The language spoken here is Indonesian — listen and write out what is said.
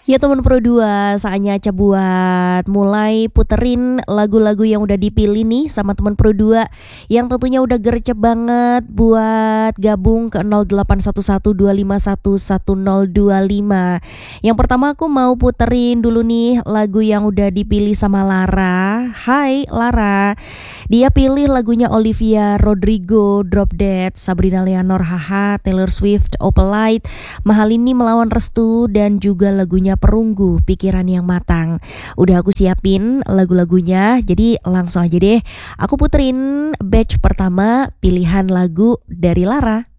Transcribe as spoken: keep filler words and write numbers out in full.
Ya teman Pro dua, saatnya Aca buat mulai puterin lagu-lagu yang udah dipilih nih sama teman Pro dua, yang tentunya udah gercep banget buat gabung ke nol delapan satu satu dua lima satu satu nol dua lima. Yang pertama aku mau puterin dulu nih lagu yang udah dipilih sama Lara. Hai Lara. Dia pilih lagunya Olivia Rodrigo, Drop Dead, Sabrina Leonor, Haha, Taylor Swift, Opalite, Mahalini Melawan Restu, dan juga lagunya Perunggu, Pikiran Yang Matang. Udah aku siapin lagu-lagunya, jadi langsung aja deh aku puterin batch pertama pilihan lagu dari Lara.